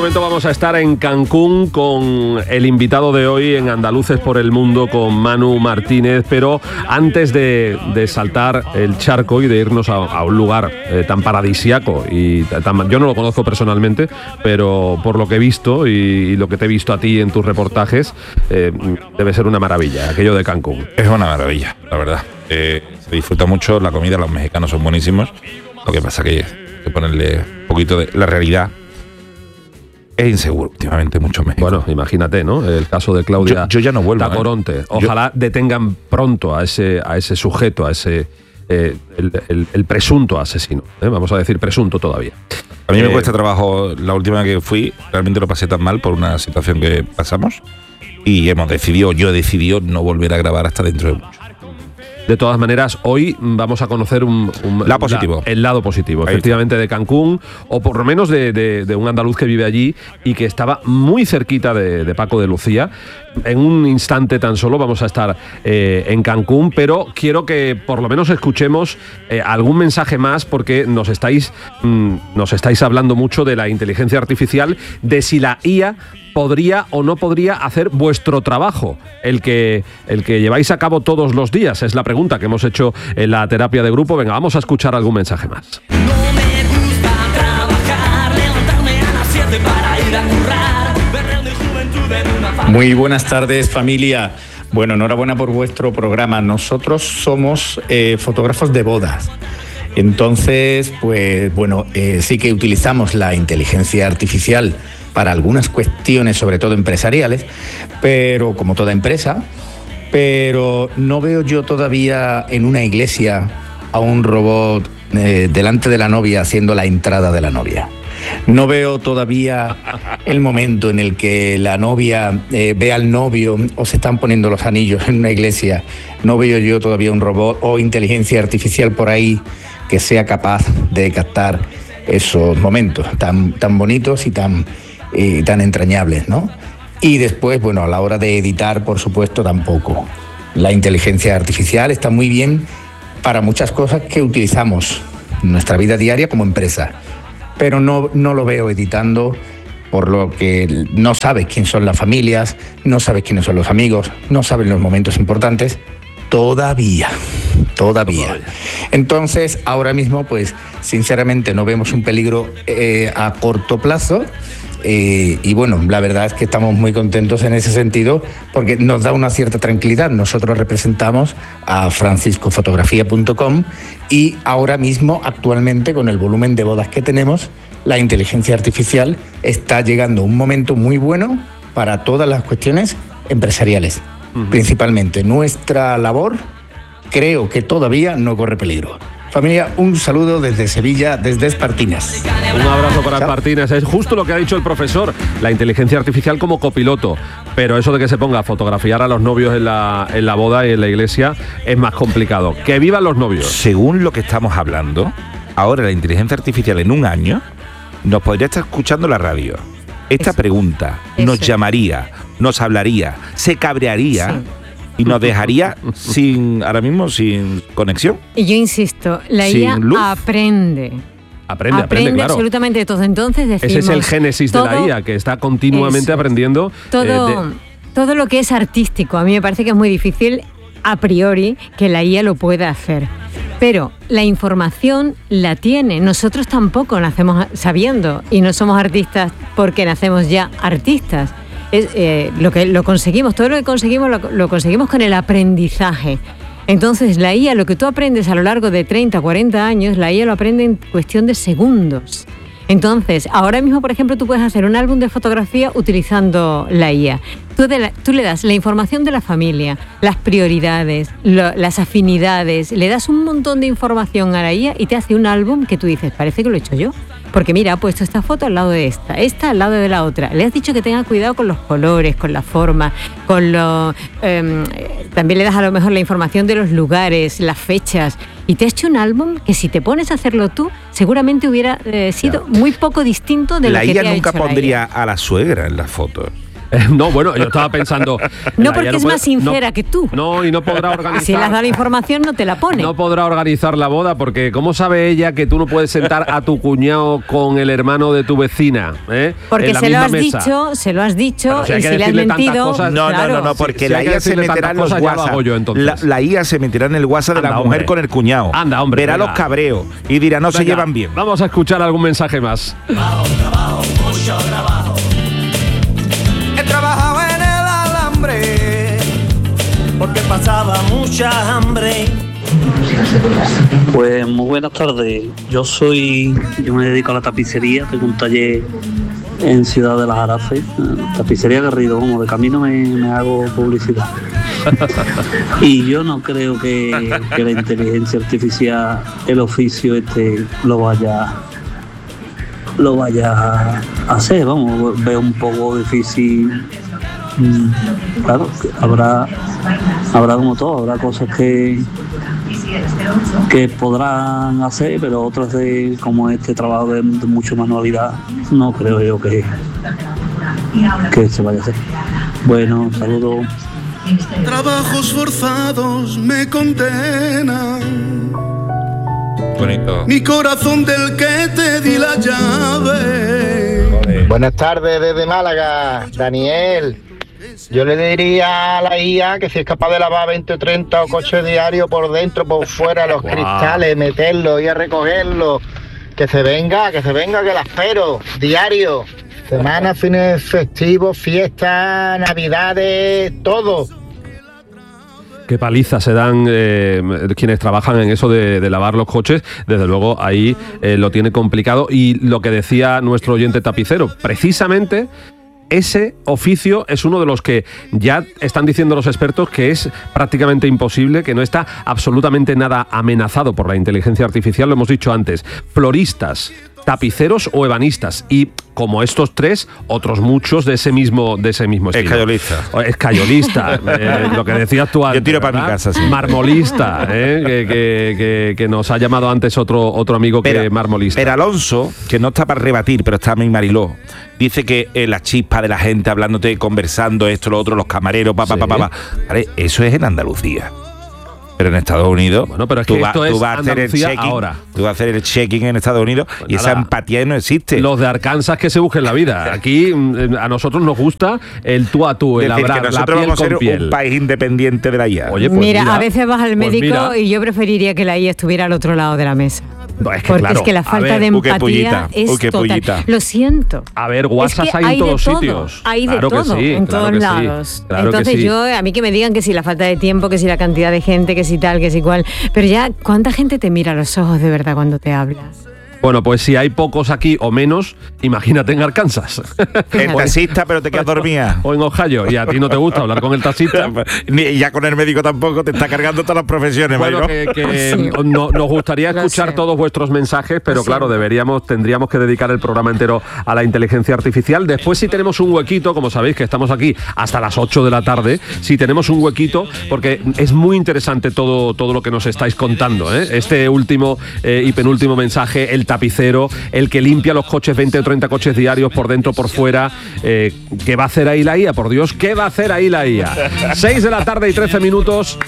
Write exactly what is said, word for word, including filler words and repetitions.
momento vamos a estar en Cancún con el invitado de hoy en Andaluces por el Mundo, con Manu Martínez, pero antes de, de saltar el charco y de irnos a, a un lugar eh, tan paradisíaco, y tan, yo no lo conozco personalmente, pero por lo que he visto y, y lo que te he visto a ti en tus reportajes, eh, debe ser una maravilla aquello de Cancún. Es una maravilla, la verdad. Eh, se disfruta mucho la comida, los mexicanos son buenísimos, lo que pasa que hay que ponerle un poquito de la realidad. Es inseguro últimamente mucho México. Bueno, imagínate, ¿no? El caso de Claudia yo, yo ya no vuelvo, Tacoronte. ¿eh? Ojalá yo... detengan pronto a ese, a ese sujeto, a ese eh, el, el, el presunto asesino. ¿eh? Vamos a decir presunto todavía. A mí me eh, cuesta trabajo. La última que fui, realmente lo pasé tan mal por una situación que pasamos y hemos decidido, yo he decidido no volver a grabar hasta dentro de mucho. De todas maneras, hoy vamos a conocer un, un la positivo. La, el lado positivo, Ahí efectivamente, de Cancún, o por lo menos de, de, de un andaluz que vive allí y que estaba muy cerquita de, de Paco de Lucía. En un instante tan solo vamos a estar eh, en Cancún, pero quiero que por lo menos escuchemos eh, algún mensaje más, porque nos estáis, mmm, nos estáis hablando mucho de la inteligencia artificial, de si la I A podría o no podría hacer vuestro trabajo, el que, el que lleváis a cabo todos los días. Es la pregunta que hemos hecho en la terapia de grupo. Venga, vamos a escuchar algún mensaje más. No me gusta trabajar, levantarme a las siete para ir a currar, berreo de juventud en una fábrica. Muy buenas tardes, familia. Bueno, enhorabuena por vuestro programa. Nosotros somos eh, fotógrafos de bodas. Entonces, pues bueno, eh, sí que utilizamos la inteligencia artificial para algunas cuestiones, sobre todo empresariales, pero como toda empresa, pero no veo yo todavía en una iglesia a un robot eh, delante de la novia haciendo la entrada de la novia. No veo todavía el momento en el que la novia eh, ve al novio o se están poniendo los anillos en una iglesia. No veo yo todavía un robot o inteligencia artificial por ahí que sea capaz de captar esos momentos tan, tan bonitos y tan, eh, tan entrañables, ¿no? Y después, bueno, a la hora de editar, por supuesto, tampoco. La inteligencia artificial está muy bien para muchas cosas que utilizamos en nuestra vida diaria como empresa, pero no, no lo veo editando, por lo que no sabes quién son las familias, no sabes quiénes son los amigos, no sabes los momentos importantes, todavía, todavía. Entonces, ahora mismo, pues, sinceramente no vemos un peligro eh, a corto plazo. Eh, y bueno, la verdad es que estamos muy contentos en ese sentido porque nos da una cierta tranquilidad. Nosotros representamos a francisco fotografía punto com y ahora mismo, actualmente, con el volumen de bodas que tenemos, la inteligencia artificial está llegando a un momento muy bueno para todas las cuestiones empresariales. Uh-huh. Principalmente nuestra labor, creo que todavía no corre peligro. Familia, un saludo desde Sevilla, desde Espartinas. Un abrazo para Espartinas. Es justo lo que ha dicho el profesor, la inteligencia artificial como copiloto. Pero eso de que se ponga a fotografiar a los novios en la, en la boda y en la iglesia es más complicado. ¡Que vivan los novios! Según lo que estamos hablando, ahora la inteligencia artificial en un año nos podría estar escuchando la radio. Esta eso. pregunta eso. nos llamaría, nos hablaría, se cabrearía... Sí. Y nos dejaría sin, ahora mismo, sin conexión. Y yo insisto, la I A aprende. Aprende, aprende, aprende claro. absolutamente de todo. Entonces decimos... Ese es el génesis todo, de la I A, que está continuamente eso, aprendiendo. Todo, eh, de... todo lo que es artístico. A mí me parece que es muy difícil, a priori, que la I A lo pueda hacer. Pero la información la tiene. Nosotros tampoco nacemos sabiendo y no somos artistas porque nacemos ya artistas. Es, eh, lo que lo conseguimos, todo lo que conseguimos lo, lo conseguimos con el aprendizaje. Entonces la I A, lo que tú aprendes a lo largo de treinta, cuarenta años, la I A lo aprende en cuestión de segundos. Entonces, ahora mismo, por ejemplo, tú puedes hacer un álbum de fotografía utilizando la I A. Tú, de la, tú le das la información de la familia, las prioridades, lo, las afinidades, le das un montón de información a la I A y te hace un álbum que tú dices, parece que lo he hecho yo. Porque mira, ha puesto esta foto al lado de esta, esta al lado de la otra. Le has dicho que tenga cuidado con los colores, con la forma, con lo... Eh, también le das a lo mejor la información de los lugares, las fechas. Y te ha hecho un álbum que si te pones a hacerlo tú, seguramente hubiera eh, sido claro. muy poco distinto de la lo que I A te ha nunca hecho pondría la I A. A la suegra en las fotos. Eh, no, bueno, yo estaba pensando... No, la porque I A no es puede- más sincera no- que tú. No, y no podrá organizar... Si le has dado la información, no te la pone. No podrá organizar la boda porque ¿cómo sabe ella que tú no puedes sentar a tu cuñado con el hermano de tu vecina? ¿eh? Porque En la se lo misma has mesa. dicho, se lo has dicho, Pero si hay y que si le has decirle tantas mentido... cosas- No, claro. no, no, no, porque Si- si la hay que I A se decirle meterá en tantas los cosas, ya lo WhatsApp. hago yo, entonces. La, la I A se meterá en el WhatsApp de Anda, la hombre. mujer con el cuñado. Anda, hombre, Verá venga. los cabreos y dirá, no se Venga, llevan bien. Vamos a escuchar algún mensaje más. He trabajado en el alambre porque pasaba mucha hambre. Pues muy buenas tardes. Yo soy, yo me dedico a la tapicería, tengo un taller en Ciudad de las Arafes, eh, tapicería Garrido, como de camino me, me hago publicidad. Y yo no creo que, que la inteligencia artificial, el oficio este, lo vaya lo vaya a hacer, vamos, veo un poco difícil. Mm, Claro, que habrá habrá como todo, habrá cosas que que podrán hacer, pero otras de como este trabajo de, de mucha manualidad, no creo yo que que se vaya a hacer. Bueno, saludos. Trabajos forzados me condenan. Bonito. Mi corazón del que te di la llave. Buenas tardes desde Málaga, Daniel. Yo le diría a la I A que si es capaz de lavar veinte o treinta coches diarios por dentro, por fuera, los Wow. cristales, meterlos y a recogerlos, que se venga, que se venga, que la espero, diario. Semanas, fines festivos, fiestas, navidades, todo. Qué paliza se dan eh, quienes trabajan en eso de, de lavar los coches. Desde luego ahí eh, lo tiene complicado. Y lo que decía nuestro oyente tapicero, precisamente ese oficio es uno de los que ya están diciendo los expertos que es prácticamente imposible, que no está absolutamente nada amenazado por la inteligencia artificial. Lo hemos dicho antes, floristas, tapiceros o ebanistas, y como estos tres, otros muchos de ese mismo de ese mismo estilo. Escayolista. O Escayolista, eh, lo que decías tú antes. Yo tiro para mi ¿verdad? casa, sí. Marmolista, eh, que, que- que- que nos ha llamado antes otro otro amigo que Pero, marmolista. pero Alonso, que no está para rebatir, pero está mi Mariló, dice que eh, la chispa de la gente hablándote, conversando, esto, lo otro, los camareros, pa, pa, Sí. pa, pa, pa. Vale, eso es en Andalucía. Pero en Estados Unidos, Bueno, pero es tú, que vas- esto tú es vas a hacer el Andalucía check-in, ahora. tú vas a hacer el check-in en Estados Unidos Pues y esa nada. empatía no existe. Los de Arkansas que se busquen la vida. Aquí mm, a nosotros nos gusta el tú a tú, el Es decir, abra- que la nosotros piel vamos a con ser piel. un país independiente de la I A. Oye, pues mira, mira, a veces vas al pues médico mira. y yo preferiría que la I A estuviera al otro lado de la mesa. No, es que Porque claro, es que la a falta ver, de uy, qué empatía pullita, es uy, qué total. pullita. Lo siento. A ver, Es WhatsApp que hay en de todos todo, sitios. Hay de Claro que todo, sí, en claro todos que sí, lados. claro que Entonces sí. yo, a mí que me digan que si la falta de tiempo, que si la cantidad de gente, que si tal, que si cual. Pero ya, ¿cuánta gente te mira a los ojos de verdad cuando te hablas? Bueno, pues si hay pocos aquí o menos, imagínate en Arkansas. El taxista, pero te quedas dormida. O en Ohio. Y a ti no te gusta hablar con el taxista. Ni ya con el médico tampoco, te está cargando todas las profesiones, Bueno, Mariló. que, que Sí. no- nos gustaría Lo escuchar sé. todos vuestros mensajes, pero Lo claro, siento. deberíamos, tendríamos que dedicar el programa entero a la inteligencia artificial. Después, si tenemos un huequito, como sabéis que estamos aquí hasta las ocho de la tarde, si tenemos un huequito, porque es muy interesante todo, todo lo que nos estáis contando, ¿eh? Este último eh, y penúltimo mensaje, el tapicero, el que limpia los coches, veinte o treinta coches diarios por dentro, por fuera. Eh, ¿Qué va a hacer ahí la I A? Por Dios, ¿qué va a hacer ahí la I A? seis de la tarde y trece minutos.